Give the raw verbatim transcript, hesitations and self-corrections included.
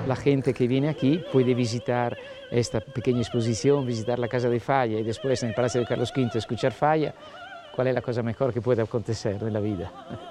la gente que viene aquí puede visitar esta pequeña exposición, visitar la casa de Falla y después en el Palacio de Carlos quinto escuchar Falla, ¿cuál es la cosa mejor que puede acontecer en la vida?